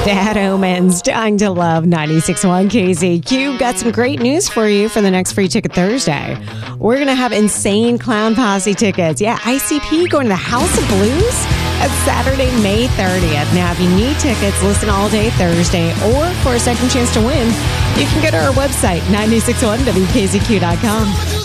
Bad Omens, Dying to Love, 96.1 KZQ. Got some great news for you for the next Free Ticket Thursday. We're going to have Insane Clown Posse tickets. Yeah, ICP going to the House of Blues at Saturday, May 30th. Now, if you need tickets, listen all day Thursday, or for a second chance to win, you can go to our website, 961wkzq.com.